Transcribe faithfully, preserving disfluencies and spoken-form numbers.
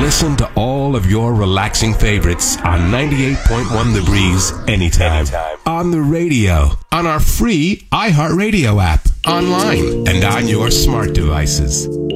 Listen to all of your relaxing favorites on ninety-eight point one The Breeze anytime. anytime. On the radio, on our free iHeartRadio app, online, and on your smart devices.